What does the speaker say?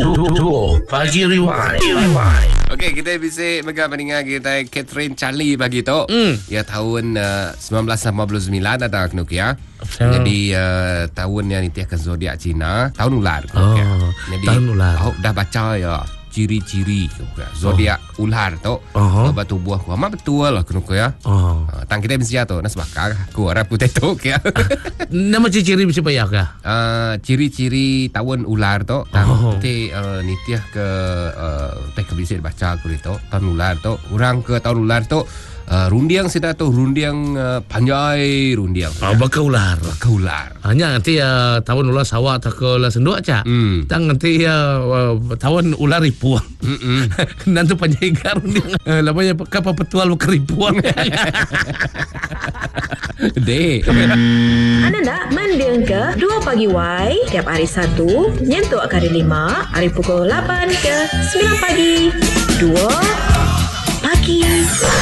Pagi Rewind. Okey, kita bisa mendengar kita Catherine Charlie pagi tu. Ya tahun 1989 ada Nokia. Jadi tahun yang ditiakan zodiak Cina, tahun ular. Jadi tahun ular. Dah baca ya ciri-ciri zodiak ular tu. Batu buah ku amat betul lah kena ya. Tang kita mesti tu nas bakar ku arab potato ya. Nama ciri-ciri bisa payah kah? Ciri-ciri tahun ular tu tang kita nitiah ke teh bisa baca ku itu tahun ular tu. Orang ke tahun ular tu rundiang sida tu rundiang panjai rundiang. Bakal ular. Hanya nanti tahun ular sawah tak ke ular senduk aja. Tang nanti tahun ular ripuang. Nanti panjai rundiang. Lamanya kapal petual keripuang. Dek. Anda nak mendeng ke 2 pagi Y tiap hari Sabtu nyentuk ke hari 5 hari pukul 8 ke 9 pagi 2 pagi.